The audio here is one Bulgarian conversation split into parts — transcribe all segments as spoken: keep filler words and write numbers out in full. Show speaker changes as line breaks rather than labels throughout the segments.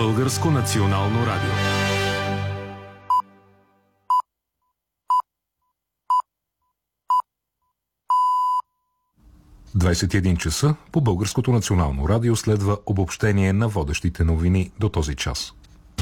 Българско национално радио. двадесет и един часа по Българското национално радио следва обобщение на водещите новини до този час.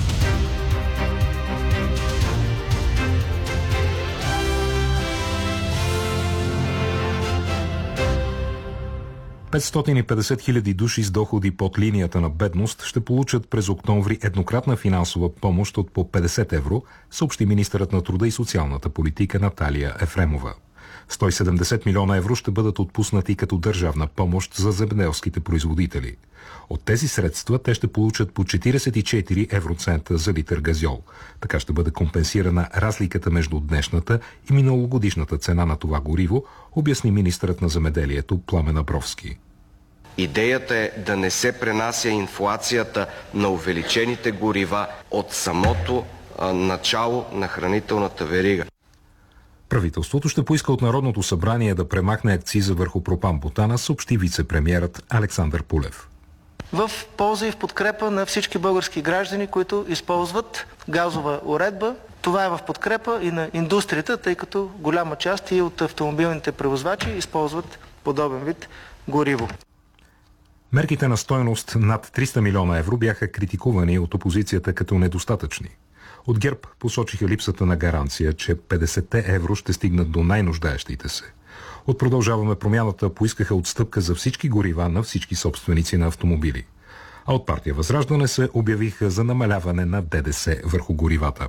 петстотин и петдесет хиляди души с доходи под линията на бедност ще получат през октомври еднократна финансова помощ от по петдесет евро, съобщи министърът на труда и социалната политика Наталия Ефремова. сто и седемдесет милиона евро ще бъдат отпуснати като държавна помощ за земеделските производители. От тези средства те ще получат по четиридесет и четири евроцента за литър газьол. Така ще бъде компенсирана разликата между днешната и миналогодишната цена на това гориво, обясни министърът на земеделието Пламен Абровски.
Идеята е да не се пренася инфлацията на увеличените горива от самото а, начало на хранителната верига.
Правителството ще поиска от Народното събрание да премахне акциза върху пропан-бутана, съобщи вице-премиерът Александър Пулев.
В полза и в подкрепа на всички български граждани, които използват газова уредба. Това е в подкрепа и на индустрията, тъй като голяма част и от автомобилните превозвачи използват подобен вид гориво.
Мерките на стойност над триста милиона евро бяха критикувани от опозицията като недостатъчни. От ГЕРБ посочиха липсата на гаранция, че петдесет евро ще стигнат до най-нуждаещите се. От Продължаваме промяната поискаха отстъпка за всички горива на всички собственици на автомобили. А от партия Възраждане се обявиха за намаляване на ДДС върху горивата.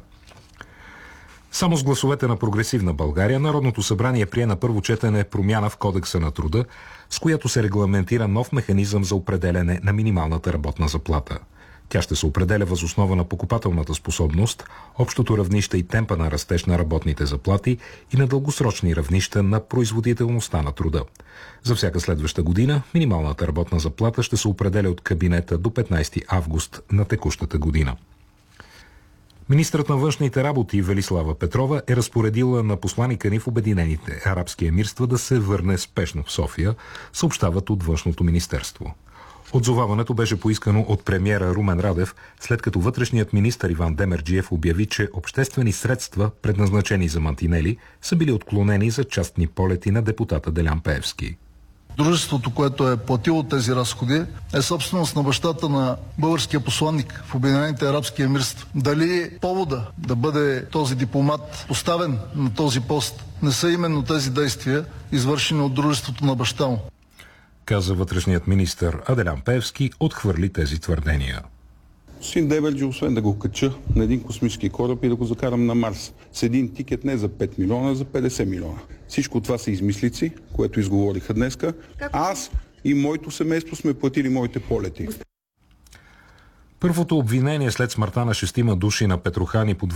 Само с гласовете на Прогресивна България Народното събрание прие на първо четене промяна в Кодекса на труда, с която се регламентира нов механизъм за определяне на минималната работна заплата. Тя ще се определя въз основа на покупателната способност, общото равнище и темпа на растеж на работните заплати и на дългосрочни равнища на производителността на труда. За всяка следваща година минималната работна заплата ще се определя от кабинета до петнадесети август на текущата година. Министърът на външните работи Велислава Петрова е разпоредила на посланика ни в Обединените арабски емирства да се върне спешно в София, съобщават от Външното министерство. Отзоваването беше поискано от премиера Румен Радев, след като вътрешният министър Иван Демерджиев обяви, че обществени средства, предназначени за мантинели, са били отклонени за частни полети на депутата Делян Пеевски.
Дружеството, което е платило тези разходи, е собственост на бащата на българския посланник в Обединените арабски емирства. Дали повода да бъде този дипломат поставен на този пост не са именно тези действия, извършени от дружеството на баща му?
Каза вътрешният министър, а Делян Пеевски отхвърли тези твърдения.
Син Демерджи, освен да го кача на един космически кораб и да го закарам на Марс с един тикет не за пет милиона, а за петдесет милиона. Всичко това са измислици, което изговориха днеска. Аз и моето семейство сме платили моите полети.
Първото обвинение след смъртта на шестима души на Петрохан и под